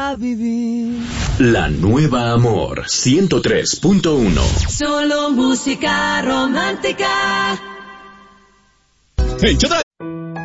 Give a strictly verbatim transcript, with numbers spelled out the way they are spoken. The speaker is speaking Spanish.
a vivir. La nueva Amor ciento tres punto uno. Solo música romántica. Hey, ¿qué tal?